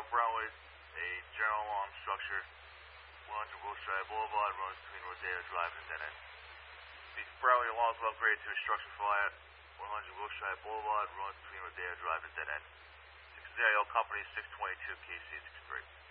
Brownwood, a general alarm structure, 100 Wilshire Boulevard, runs between Rodeo Drive and Dead End. The Brownwood alarms will upgrade to a structure fire at 100 Wilshire Boulevard, runs between Rodeo Drive and Dead End. 6 Company 622 KC63.